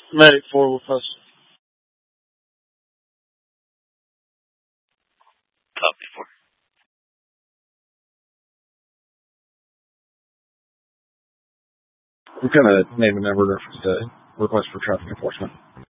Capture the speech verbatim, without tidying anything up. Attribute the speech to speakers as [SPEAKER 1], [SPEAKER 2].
[SPEAKER 1] Medic four with us.
[SPEAKER 2] Copy four.
[SPEAKER 3] What kind of name and number reference to request for traffic enforcement?